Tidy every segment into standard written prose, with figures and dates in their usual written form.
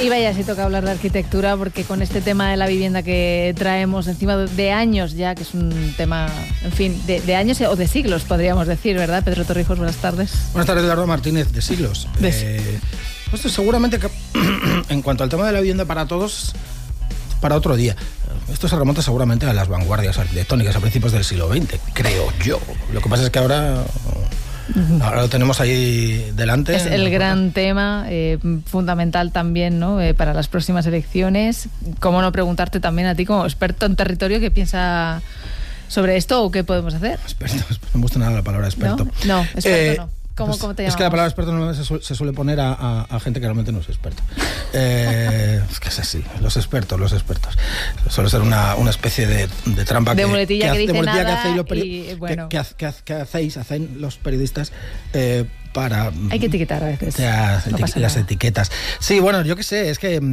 Y vaya, si toca hablar de arquitectura, porque con este tema de la vivienda que traemos encima de años ya, que es un tema, en fin, de años o de siglos, podríamos decir, ¿verdad? Pedro Torrijos, buenas tardes. Buenas tardes, Eduardo Martínez, de siglos. Pues seguramente que en cuanto al tema de la vivienda para todos, para otro día. Esto se remonta seguramente a las vanguardias arquitectónicas a principios del siglo XX, creo yo. Lo que pasa es que ahora lo tenemos ahí delante. Es el gran tema, fundamental también, ¿no? Para las próximas elecciones. ¿Cómo no preguntarte también a ti, como experto en territorio, qué piensa sobre esto o qué podemos hacer? Experto, no me gusta nada la palabra experto. No, experto no. ¿Cómo te llamas? Es que la palabra experto no se suele poner a gente que realmente no es experto. Es que es así, los expertos. Suele ser una especie de trampa de muletilla que dice nada que hacen los periodistas para... Hay que etiquetar a veces. Las etiquetas. Sí, bueno, yo qué sé, es que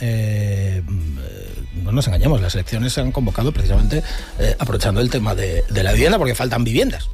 no nos engañemos, las elecciones se han convocado precisamente aprovechando el tema de la vivienda, porque faltan viviendas.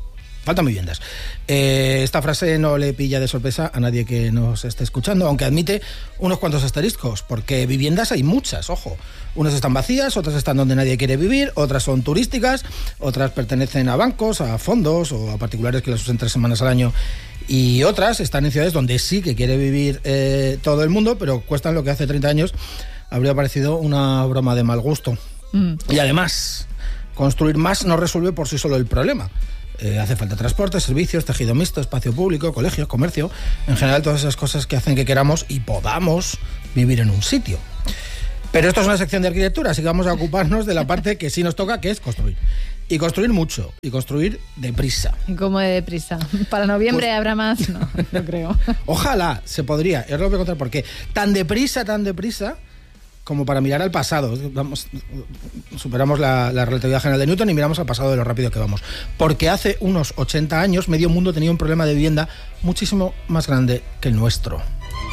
Esta frase no le pilla de sorpresa a nadie que nos esté escuchando, aunque admite unos cuantos asteriscos, porque viviendas hay muchas, ojo. Unas están vacías, otras están donde nadie quiere vivir, otras son turísticas, otras pertenecen a bancos, a fondos o a particulares que las usan 3 semanas al año, y otras están en ciudades donde sí que quiere vivir todo el mundo, pero cuestan lo que hace 30 años habría parecido una broma de mal gusto. Y además, construir más no resuelve por sí solo el problema. Hace falta transporte, servicios, tejido mixto, espacio público, colegios, comercio, en general todas esas cosas que hacen que queramos y podamos vivir en un sitio. Pero esto es una sección de arquitectura, así que vamos a ocuparnos de la parte que sí nos toca, que es construir. Y construir mucho, y construir deprisa. ¿Cómo de deprisa? ¿Para noviembre pues, habrá más? No creo. Ojalá, se podría. Y ahora os voy a contar por qué. Tan deprisa, como para mirar al pasado. Superamos la relatividad general de Newton y miramos al pasado de lo rápido que vamos. Porque hace unos 80 años medio mundo tenía un problema de vivienda muchísimo más grande que el nuestro.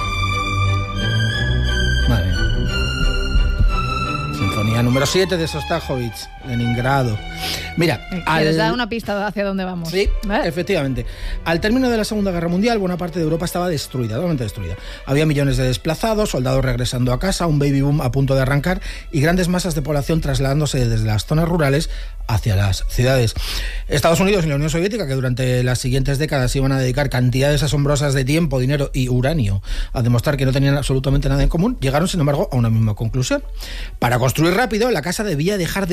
Madre mía. Sinfonía número 7 de Sostakovich, Leningrado. Mira, nos da una pista hacia dónde vamos. Sí, efectivamente. Al término de la Segunda Guerra Mundial, buena parte de Europa estaba destruida, totalmente destruida. Había millones de desplazados, soldados regresando a casa, un baby boom a punto de arrancar y grandes masas de población trasladándose desde las zonas rurales hacia las ciudades. Estados Unidos y la Unión Soviética, que durante las siguientes décadas iban a dedicar cantidades asombrosas de tiempo, dinero y uranio a demostrar que no tenían absolutamente nada en común, llegaron, sin embargo, a una misma conclusión. Para construir rápido, la casa debía dejar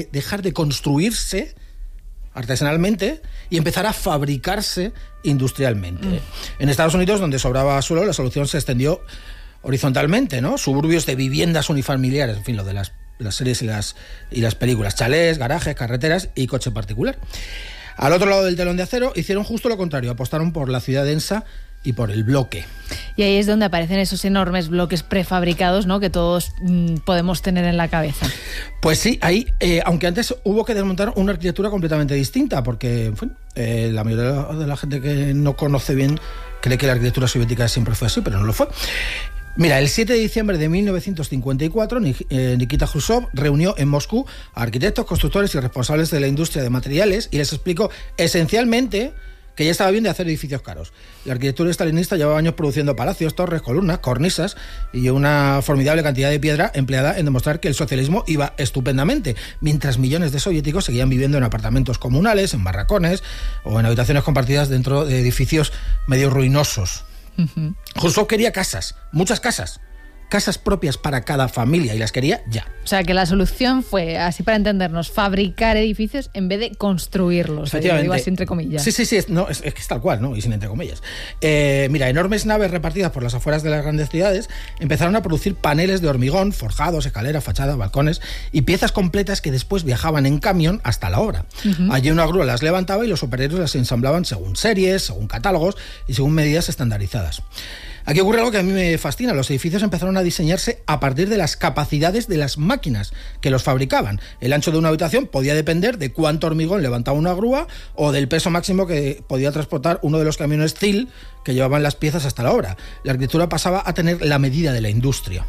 de construirse artesanalmente y empezar a fabricarse industrialmente. En Estados Unidos, donde sobraba suelo, la solución se extendió horizontalmente, ¿no? Suburbios de viviendas unifamiliares, en fin, lo de las series y las películas, chalés, garajes, carreteras y coche particular. Al otro lado del telón de acero hicieron justo lo contrario, apostaron por la ciudad densa y por el bloque. Y ahí es donde aparecen esos enormes bloques prefabricados, ¿no?, que todos podemos tener en la cabeza. Pues sí, ahí, aunque antes hubo que desmontar una arquitectura completamente distinta, porque en fin, la mayoría de la gente que no conoce bien cree que la arquitectura soviética siempre fue así, pero no lo fue. Mira, el 7 de diciembre de 1954, Nikita Khrushchev reunió en Moscú a arquitectos, constructores y responsables de la industria de materiales y les explicó esencialmente que ya estaba bien de hacer edificios caros. La arquitectura estalinista llevaba años produciendo palacios, torres, columnas, cornisas y una formidable cantidad de piedra empleada en demostrar que el socialismo iba estupendamente, mientras millones de soviéticos seguían viviendo en apartamentos comunales, en barracones o en habitaciones compartidas dentro de edificios medio ruinosos. Khrushchev quería casas, muchas casas propias para cada familia y las quería ya. O sea, que la solución fue, así para entendernos, fabricar edificios en vez de construirlos. Efectivamente. Digo así entre comillas. Sí, es que es tal cual, ¿no? Y sin entre comillas. Mira, enormes naves repartidas por las afueras de las grandes ciudades empezaron a producir paneles de hormigón, forjados, escaleras, fachadas, balcones y piezas completas que después viajaban en camión hasta la obra. Allí una grúa las levantaba y los operarios las ensamblaban según series, según catálogos y según medidas estandarizadas. Aquí ocurre algo que a mí me fascina. Los edificios empezaron a diseñarse a partir de las capacidades de las máquinas que los fabricaban. El ancho de una habitación podía depender de cuánto hormigón levantaba una grúa o del peso máximo que podía transportar uno de los camiones TIL que llevaban las piezas hasta la obra. La arquitectura pasaba a tener la medida de la industria.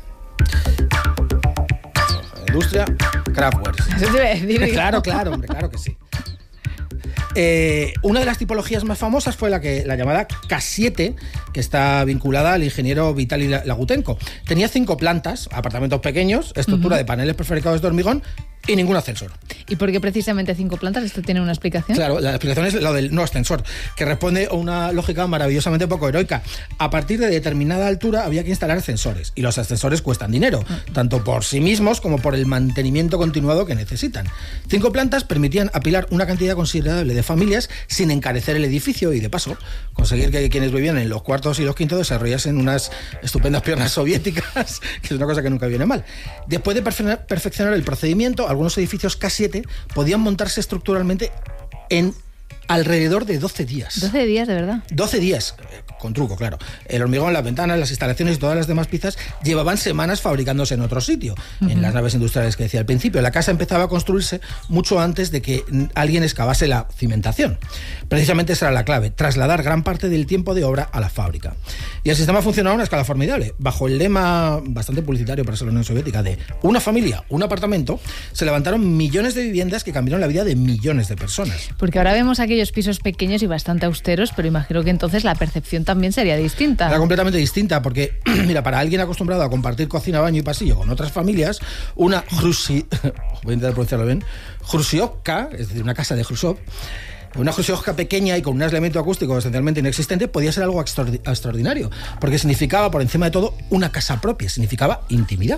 Industria, Kraftwerk. Eso te iba a decir. Claro, hombre, claro que sí. Una de las tipologías más famosas fue la llamada K7, que está vinculada al ingeniero Vitali Lagutenko. Tenía 5 plantas, apartamentos pequeños, estructura de paneles prefabricados de hormigón y ningún ascensor. ¿Y por qué precisamente 5 plantas? ¿Esto tiene una explicación? Claro, la explicación es lo del no ascensor, que responde a una lógica maravillosamente poco heroica. A partir de determinada altura había que instalar ascensores, y los ascensores cuestan dinero, tanto por sí mismos como por el mantenimiento continuado que necesitan. 5 plantas permitían apilar una cantidad considerable de familias sin encarecer el edificio y, de paso, conseguir que quienes vivían en los cuartos y los quintos desarrollasen unas estupendas piernas soviéticas, que es una cosa que nunca viene mal. Después de perfeccionar el procedimiento, algunos edificios K7 podían montarse estructuralmente en alrededor de 12 días. 12 días, de verdad. 12 días, con truco, claro. El hormigón, las ventanas, las instalaciones y todas las demás piezas llevaban semanas fabricándose en otro sitio, en las naves industriales que decía al principio. La casa empezaba a construirse mucho antes de que alguien excavase la cimentación. Precisamente esa era la clave, trasladar gran parte del tiempo de obra a la fábrica. Y el sistema funcionaba a una escala formidable. Bajo el lema bastante publicitario para ser la Unión Soviética de una familia, un apartamento, se levantaron millones de viviendas que cambiaron la vida de millones de personas. Porque ahora vemos aquellos pisos pequeños y bastante austeros, pero imagino que entonces la percepción también sería distinta. Era completamente distinta, porque, mira, para alguien acostumbrado a compartir cocina, baño y pasillo con otras familias, una voy a intentar pronunciarlo bien, Hrushevka, es decir, una casa de Khrushchev, una Hrushevka pequeña y con un aislamiento acústico esencialmente inexistente podía ser algo extraordinario, porque significaba, por encima de todo, una casa propia, significaba intimidad.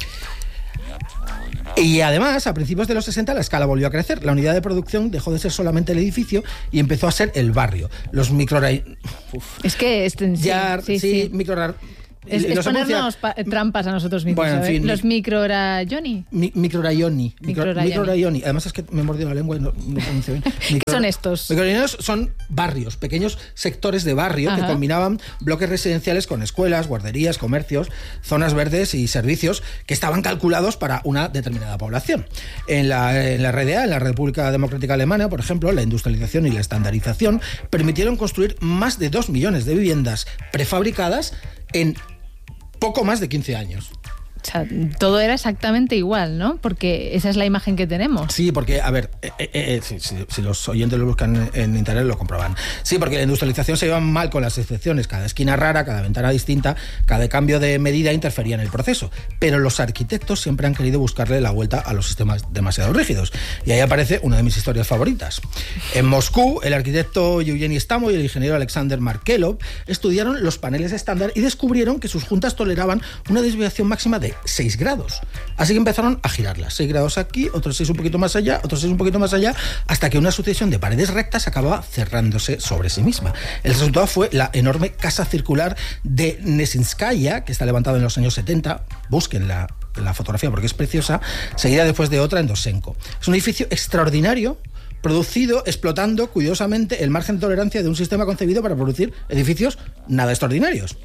Y además, a principios de los 60, la escala volvió a crecer. La unidad de producción dejó de ser solamente el edificio y empezó a ser el barrio. Los Es que... sí. Es ponernos trampas a nosotros mismos. Bueno, en fin, los microrayoni. Microrayoni. Además es que me he mordido la lengua y no pronuncio bien. ¿Qué son estos? Microrayones son barrios, pequeños sectores de barrio que combinaban bloques residenciales con escuelas, guarderías, comercios, zonas verdes y servicios que estaban calculados para una determinada población. En la RDA, en la República Democrática Alemana, por ejemplo, la industrialización y la estandarización permitieron construir más de 2 millones de viviendas prefabricadas en poco más de 15 años. O sea, todo era exactamente igual, ¿no? Porque esa es la imagen que tenemos. Sí, porque, a ver, si los oyentes lo buscan en internet lo comproban. Sí, porque la industrialización se lleva mal con las excepciones. Cada esquina rara, cada ventana distinta, cada cambio de medida interfería en el proceso. Pero los arquitectos siempre han querido buscarle la vuelta a los sistemas demasiado rígidos. Y ahí aparece una de mis historias favoritas. En Moscú, el arquitecto Eugeni Stamo y el ingeniero Alexander Markelov estudiaron los paneles estándar y descubrieron que sus juntas toleraban una desviación máxima de 6 grados. Así que empezaron a girarlas. 6 grados aquí, otros 6 un poquito más allá, otros 6 un poquito más allá, hasta que una sucesión de paredes rectas acababa cerrándose sobre sí misma. El resultado fue la enorme casa circular de Nesinskaya, que está levantada en los años 70. Busquen la fotografía porque es preciosa, seguida después de otra en Dosenko. Es un edificio extraordinario, producido explotando cuidadosamente el margen de tolerancia de un sistema concebido para producir edificios nada extraordinarios.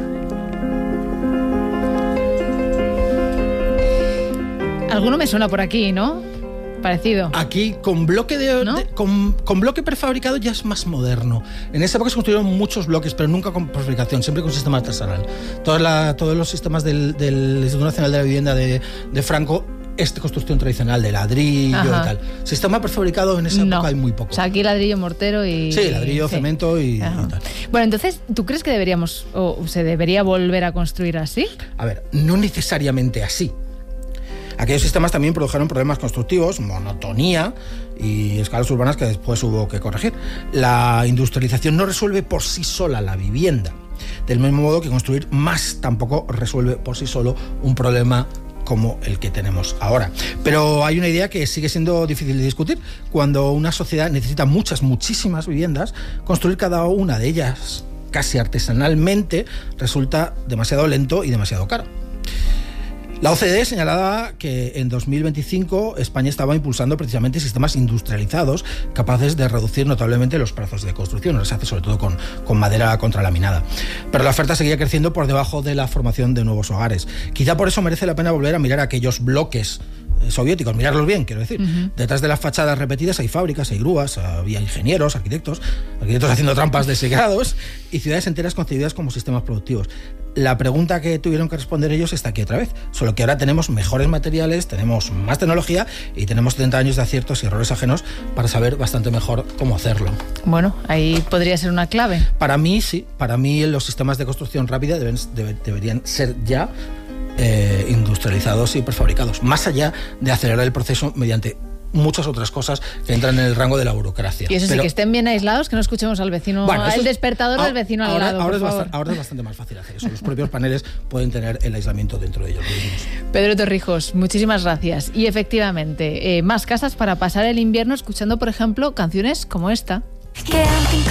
Alguno me suena por aquí, ¿no? Parecido. Aquí, con bloque con bloque prefabricado ya es más moderno. En esa época se construyeron muchos bloques, pero nunca con prefabricación, siempre con sistema artesanal. Todos los sistemas del Instituto Nacional de la Vivienda de Franco es de construcción tradicional, de ladrillo y tal. Sistema prefabricado en esa época hay muy poco. O sea, aquí ladrillo, mortero y... Sí, ladrillo, cemento y tal. Bueno, entonces, ¿tú crees que deberíamos, o se debería volver a construir así? A ver, no necesariamente así. Aquellos sistemas también produjeron problemas constructivos, monotonía y escalas urbanas que después hubo que corregir. La industrialización no resuelve por sí sola la vivienda, del mismo modo que construir más tampoco resuelve por sí solo un problema como el que tenemos ahora. Pero hay una idea que sigue siendo difícil de discutir. Cuando una sociedad necesita muchísimas viviendas, construir cada una de ellas casi artesanalmente resulta demasiado lento y demasiado caro. La OCDE señalaba que en 2025 España estaba impulsando precisamente sistemas industrializados capaces de reducir notablemente los plazos de construcción. Se hace sobre todo con madera contralaminada. Pero la oferta seguía creciendo por debajo de la formación de nuevos hogares. Quizá por eso merece la pena volver a mirar aquellos bloques soviéticos, mirarlos bien, quiero decir. Detrás de las fachadas repetidas hay fábricas, hay grúas, había ingenieros, arquitectos haciendo trampas de 6 grados y ciudades enteras concebidas como sistemas productivos. La pregunta que tuvieron que responder ellos está aquí otra vez, solo que ahora tenemos mejores materiales, tenemos más tecnología y tenemos 30 años de aciertos y errores ajenos para saber bastante mejor cómo hacerlo. Bueno, ahí podría ser una clave. Para mí sí, para mí los sistemas de construcción rápida deberían ser ya industrializados y prefabricados, más allá de acelerar el proceso mediante muchas otras cosas que entran en el rango de la burocracia. Y eso sí, que estén bien aislados, que no escuchemos al vecino, el despertador del vecino al lado. Ahora es bastante más fácil hacer eso. Los propios paneles pueden tener el aislamiento dentro de ellos mismos. Pedro Torrijos, muchísimas gracias. Y efectivamente, más casas para pasar el invierno escuchando, por ejemplo, canciones como esta.